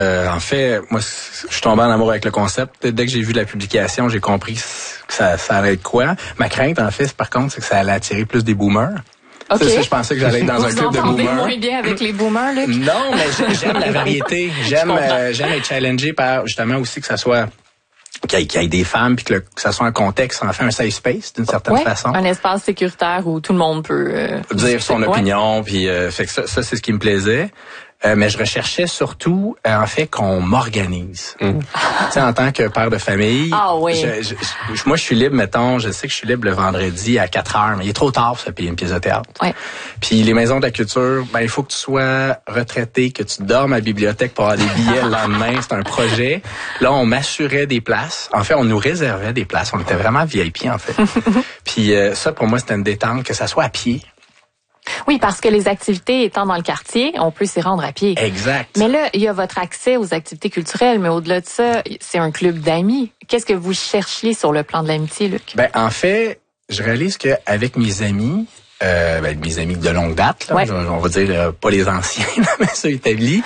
En fait, moi, je suis tombé en amour avec le concept. Dès que j'ai vu la publication, j'ai compris que ça allait être quoi. Ma crainte, en fait, par contre, c'est que ça allait attirer plus des boomers. Okay. Ça, je pensais que j'allais être dans un club de boomers. Vous entendez moins bien avec les boomers, Luc? Non, mais j'aime la variété. J'aime être challengé par, justement, aussi que ça soit... qu'il y ait des femmes, puis que ça soit un contexte, en fait, un safe space, d'une certaine façon. Un espace sécuritaire où tout le monde peut... dire son opinion, puis fait que ça, c'est ce qui me plaisait. Mais je recherchais surtout, en fait, qu'on m'organise. Tu sais, en tant que père de famille, moi, je suis libre, mettons, je sais que je suis libre le vendredi à 4h, mais il est trop tard pour se payer une pièce de théâtre. Ouais. Puis les maisons de la culture, il faut que tu sois retraité, que tu dormes à la bibliothèque pour avoir des billets le lendemain. C'est un projet. Là, on m'assurait des places. En fait, on nous réservait des places. On était vraiment VIP, en fait. Puis ça, pour moi, c'était une détente, que ça soit à pied. Oui, parce que les activités étant dans le quartier, on peut s'y rendre à pied. Exact. Mais là, il y a votre accès aux activités culturelles, mais au-delà de ça, c'est un club d'amis. Qu'est-ce que vous cherchiez sur le plan de l'amitié, Luc? En fait, je réalise qu'avec mes amis, mes amis de longue date, là, on va dire pas les anciens, mais ceux établis,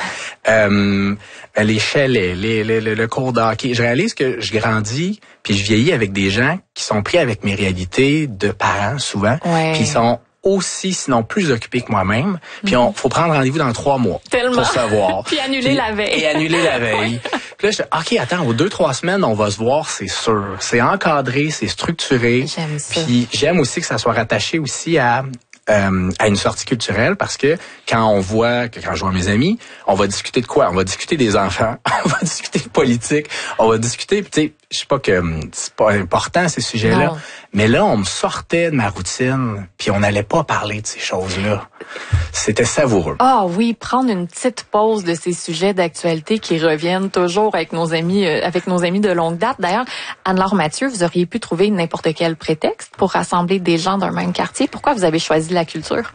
les chalets, le cours d'hockey. Je réalise que je grandis, puis je vieillis avec des gens qui sont pris avec mes réalités de parents souvent, puis ils sont aussi, sinon plus occupés que moi-même. Puis faut prendre rendez-vous dans 3 mois. Tellement. Pour se voir. Puis annuler la veille. Et annuler la veille. Puis là, je dis, OK, attends, aux 2-3 semaines, on va se voir, c'est sûr. C'est encadré, c'est structuré. J'aime ça. Puis j'aime aussi que ça soit rattaché aussi à une sortie culturelle, parce que quand je vois mes amis, on va discuter de quoi? On va discuter des enfants, on va discuter de politique, on va discuter, tu sais, je sais pas que c'est pas important ces sujets-là, mais là, on me sortait de ma routine, puis on n'allait pas parler de ces choses-là. C'était savoureux. Ah oui, prendre une petite pause de ces sujets d'actualité qui reviennent toujours avec nos amis de longue date. D'ailleurs, Anne-Laure Mathieu, vous auriez pu trouver n'importe quel prétexte pour rassembler des gens d'un même quartier. Pourquoi vous avez choisi la culture?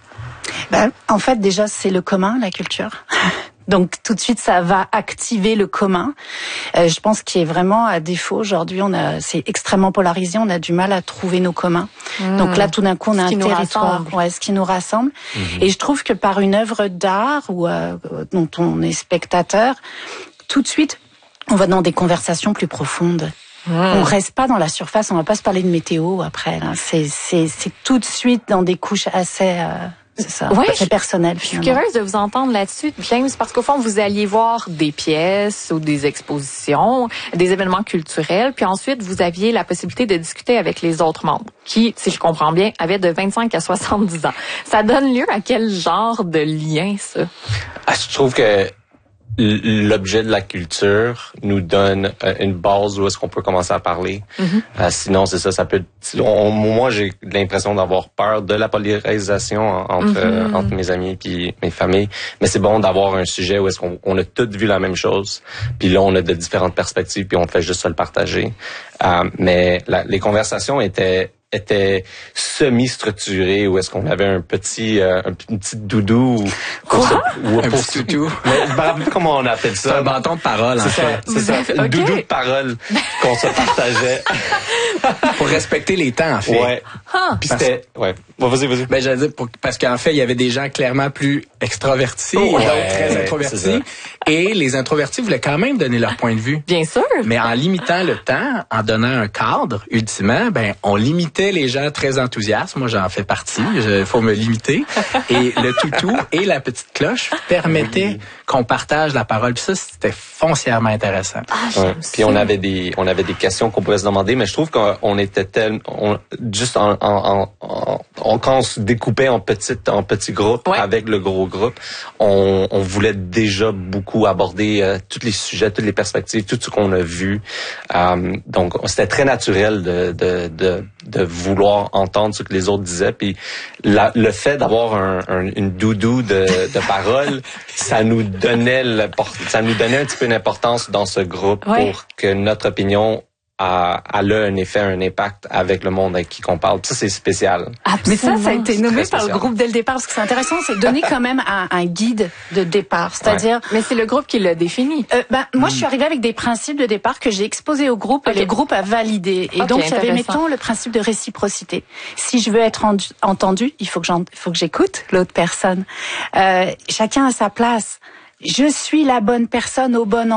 En fait, déjà, c'est le commun, la culture. Donc, tout de suite, ça va activer le commun. Je pense qu'il est vraiment à défaut. Aujourd'hui, c'est extrêmement polarisé. On a du mal à trouver nos communs. Donc là, tout d'un coup, on a un territoire. Ce qui nous rassemble. Et je trouve que par une œuvre d'art dont on est spectateur, tout de suite, on va dans des conversations plus profondes. On reste pas dans la surface. On va pas se parler de météo après. Là. C'est tout de suite dans des couches assez... c'est personnel. Je suis curieuse de vous entendre là-dessus, James, parce qu'au fond, vous alliez voir des pièces ou des expositions, des événements culturels, puis ensuite, vous aviez la possibilité de discuter avec les autres membres, qui, si je comprends bien, avaient de 25 à 70 ans. Ça donne lieu à quel genre de lien, ça? Je trouve que l'objet de la culture nous donne une base où est-ce qu'on peut commencer à parler. Sinon, c'est ça peut... moi, j'ai l'impression d'avoir peur de la polarisation entre mes amis et mes familles. Mais c'est bon d'avoir un sujet où est-ce qu'on a tous vu la même chose. Puis là, on a de différentes perspectives, puis on fait juste se le partager. Mais les conversations étaient semi-structuré, où est-ce qu'on avait une petite doudou un petit toutou. Je me rappelle plus comment on appelle ça. C'est un bâton de parole, en fait. C'est ça, une doudou de parole qu'on se partageait. Pour respecter les temps, en fait. Ouais. Puis c'était... Ouais. Bon, vas-y. J'allais dire, parce qu'en fait, il y avait des gens clairement plus extravertis et d'autres très introvertis. Et les introvertis voulaient quand même donner leur point de vue. Bien sûr. Mais en limitant le temps, en donnant un cadre, ultimement, on limitait les gens très enthousiastes. Moi, j'en fais partie. Il faut me limiter. Et le toutou et la petite cloche permettaient qu'on partage la parole. Puis ça, c'était foncièrement intéressant. Puis on avait des questions qu'on pouvait se demander, mais je trouve qu'on était quand on se découpait en petits groupes avec le gros groupe, on voulait déjà beaucoup aborder tous les sujets, toutes les perspectives, tout ce qu'on a vu. Donc c'était très naturel de vouloir entendre ce que les autres disaient. Puis le fait d'avoir une doudou de parole, ça nous donnait un petit peu d'importance dans ce groupe pour que notre opinion a un effet, un impact avec le monde avec qui qu'on parle. Ça, c'est spécial. Mais ça a été nommé par le groupe dès le départ. Ce qui est intéressant, c'est donner quand même un guide de départ. C'est-à-dire... Mais c'est le groupe qui l'a défini. Moi, je suis arrivée avec des principes de départ que j'ai exposés au groupe et le groupe a validé. Et donc, il y avait, mettons, le principe de réciprocité. Si je veux être entendu, il faut que j'écoute l'autre personne. Chacun à sa place. Je suis la bonne personne au bon endroit.